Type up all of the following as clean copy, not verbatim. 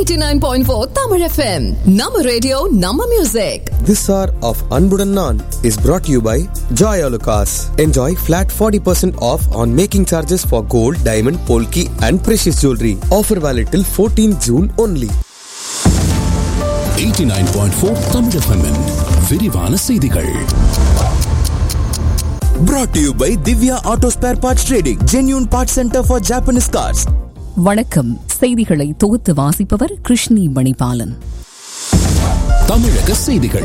89.4 Tamil FM. Nama radio, Nama music. This hour of Anbudan Naan is brought to you by Joy Alucas. Enjoy flat 40% off on making charges for gold, diamond, polki and precious jewelry. Offer valid till 14 June only. 89.4 Tamil FM விரிவான செய்திகள். Brought to you by Divya Auto Spare Parts Trading, genuine parts center for Japanese cars. வணக்கம். செய்திகளை தொகுத்து வாசிப்பவர் கிருஷ்ணி மணிபாலன். தமிழக செய்திகள்.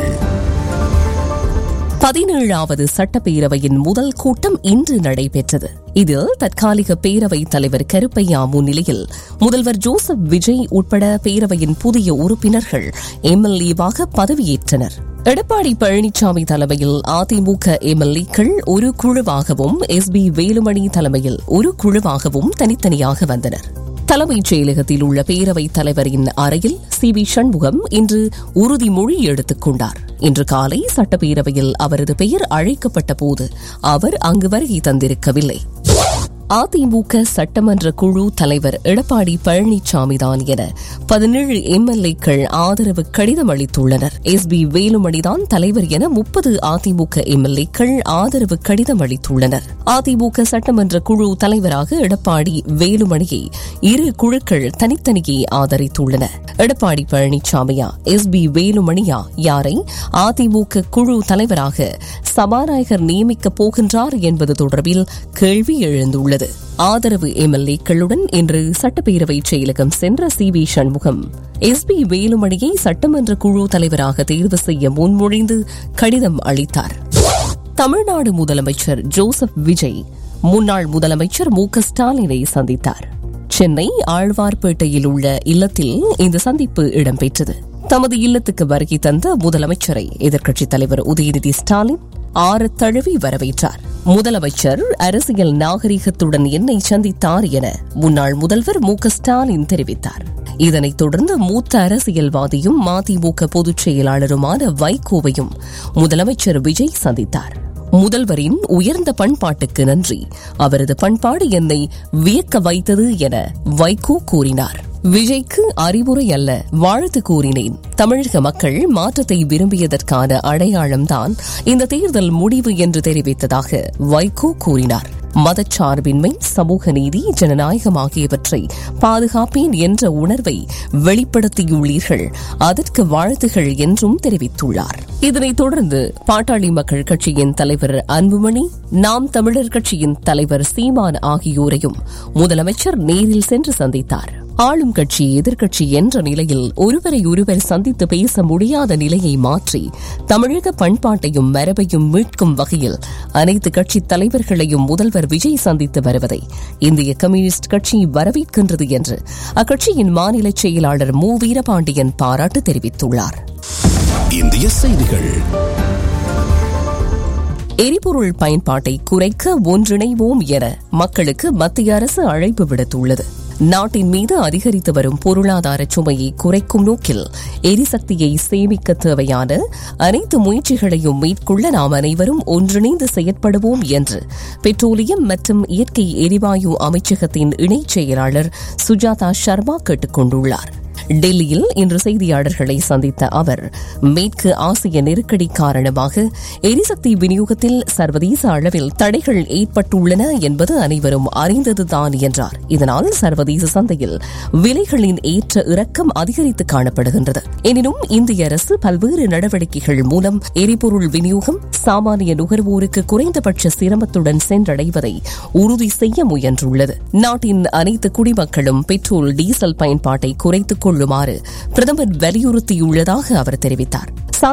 17வது சட்டப்பேரவையின் முதல் கூட்டம் இன்று நடைபெற்றது. இதில் தற்காலிக பேரவைத் தலைவர் கருப்பையா முன்னிலையில் முதல்வர் ஜோசப் விஜய் உட்பட பேரவையின் புதிய உறுப்பினர்கள் எம்எல்ஏவாக பதவியேற்றனர். எடப்பாடி பழனிசாமி தலைமையில் அதிமுக எம்எல்ஏக்கள் ஒரு குழுவாகவும் எஸ்பி வேலுமணி தலைமையில் ஒரு குழுவாகவும் தனித்தனியாக வந்தனர். தலைமைச் செயலகத்தில் உள்ள பேரவைத் தலைவரின் அறையில் சி.வி. சண்முகம் இன்று உறுதிமொழி எடுத்துக் கொண்டார். இன்று காலை சட்டப்பேரவையில் அவரது பெயர் அழைக்கப்பட்ட போது அவர் அங்கு வருகை தந்திருக்கவில்லை. அதிமுக சட்டமன்ற குழு தலைவர் எடப்பாடி பழனிசாமிதான் என 17 எம்எல்ஏக்கள் ஆதரவு கடிதம் அளித்துள்ளனர். எஸ்பி வேலுமணிதான் தலைவர் என 30 அதிமுக எம்எல்ஏக்கள் ஆதரவு கடிதம் அளித்துள்ளனர். அதிமுக சட்டமன்ற குழு தலைவராக எடப்பாடி வேலுமணியை இரு குழுக்கள் தனித்தனியே ஆதரித்துள்ளன. எடப்பாடி பழனிசாமியா எஸ்பி வேலுமணியா யாரை அதிமுக குழு தலைவராக சபாநாயகர் நியமிக்கப் போகின்றார் என்பது தொடர்பில் கேள்வி எழுந்துள்ளது. ஆதரவு எம்எல்ஏக்களுடன் இன்று சட்டப்பேரவை செயலகம் சென்ற சி.வி. சண்முகம் எஸ்பி வேலுமணியை சட்டமன்ற குழு தலைவராக தேர்வு செய்ய முன்மொழிந்து கடிதம் அளித்தார். தமிழ்நாடு முதலமைச்சர் ஜோசப் விஜய் முன்னாள் முதலமைச்சர் மு.க. ஸ்டாலினை சந்தித்தார். சென்னை ஆழ்வார்பேட்டையில் உள்ள இல்லத்தில் இந்த சந்திப்பு இடம்பெற்றது. தமது இல்லத்துக்கு வருகை தந்த முதலமைச்சரை எதிர்க்கட்சித் தலைவர் உதயநிதி ஸ்டாலின் ஆறத் தழுவி வரவேற்றார். முதலமைச்சர் அரசியல் நாகரிகத்துடன் என்னை சந்தித்தார் என முன்னாள் முதல்வர் மு.க. ஸ்டாலின் தெரிவித்தார். இதனைத் தொடர்ந்து மூத்த அரசியல்வாதியும் மதிமுக பொதுச் செயலாளருமான வைகோவையும் முதலமைச்சர் விஜய் சந்தித்தார். முதல்வரின் உயர்ந்த பண்பாட்டுக்கு நன்றி, அவரது பண்பாடு என்னை வியக்க வைத்தது என வைகோ கூறினார். விஜய்க்கு அறிவுரை அல்ல, வாழ்த்து கூறினேன். தமிழக மக்கள் மாற்றத்தை விரும்பியதற்கான அடையாளம்தான் இந்த தேர்தல் முடிவு என்று தெரிவித்ததாக வைகோ கூறினார். மதச்சார்பின்மை, சமூக நீதி, ஜனநாயகம் ஆகியவற்றை பாதுகாப்பேன் என்ற உணர்வை வெளிப்படுத்தியுள்ளீர்கள், அதற்கு வாழ்த்துகள் என்றும் தெரிவித்துள்ளார். இதனைத் தொடர்ந்து பாட்டாளி மக்கள் கட்சியின் தலைவர் அன்புமணி, நாம் தமிழர் கட்சியின் தலைவர் சீமான் ஆகியோரையும் முதலமைச்சர் நேரில் சென்று சந்தித்தார். ஆளும் கட்சி எதிர்க்கட்சி என்ற நிலையில் ஒருவரை ஒருவர் சந்தித்து பேச முடியாத நிலையை மாற்றி தமிழக பண்பாட்டையும் மரபையும் மீட்கும் வகையில் அனைத்து கட்சித் தலைவர்களையும் முதல்வர் விஜய் சந்தித்து வருவதை இந்திய கம்யூனிஸ்ட் கட்சி வரவேற்கின்றது என்று அக்கட்சியின் மாநில செயலாளர் மு. வீரபாண்டியன் பாராட்டு தெரிவித்துள்ளார். இந்திய செய்திகள். எரிபொருள் பயன்பாட்டை குறைக்க ஒன்றிணைவோம் என மக்களுக்கு மத்திய அரசு அழைப்பு விடுத்துள்ளது. நாட்டின் மீது அதிகரித்து வரும் பொருளாதார சுமையை குறைக்கும் நோக்கில் எரிசக்தியை சேமிக்க தேவையான அனைத்து முயற்சிகளையும் மேற்கொள்ள நாம் அனைவரும் ஒன்றிணைந்து செயற்படுவோம் என்று பெட்ரோலியம் மற்றும் இயற்கை எரிவாயு அமைச்சகத்தின் இணைச் செயலாளர் சுஜாதா சர்மா கேட்டுக் கொண்டுள்ளார். டெல்லியில் இன்று செய்தியாளர்களை சந்தித்த அவர் மேற்கு ஆசிய நெருக்கடி காரணமாக எரிசக்தி விநியோகத்தில் சர்வதேச அளவில் தடைகள் ஏற்பட்டுள்ளன என்பது அனைவரும் அறிந்ததுதான் என்றார். இதனால் சர்வதேச சந்தையில் விலைகளின் ஏற்ற இறக்கம் அதிகரித்து காணப்படுகின்றது. எனினும் இந்திய அரசு பல்வேறு நடவடிக்கைகள் மூலம் எரிபொருள் விநியோகம் சாமானிய நுகர்வோருக்கு குறைந்தபட்ச சிரமத்துடன் சென்றடைவதை உறுதி செய்ய முயன்றுள்ளது. நாட்டின் அனைத்து குடிமக்களும் பெட்ரோல் டீசல் பயன்பாட்டை குறைத்துக் கொள்ளுமாறு பிரதமர் வலியுறுத்தியுள்ளதாக அவர் தெரிவித்தார்.